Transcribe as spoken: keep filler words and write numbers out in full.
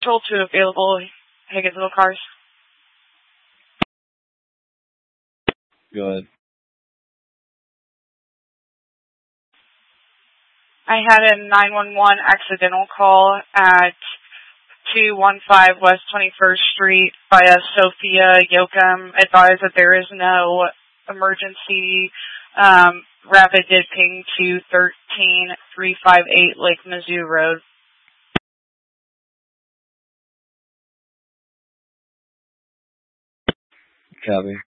Control two available. Higginsville cars. Go ahead. I had a nine one one accidental call at two one five West twenty-first Street via Sophia Yoakum. Advised that there is no emergency. Um, rapid did ping to thirteen three five eight Lake Mizzou Road. Copy.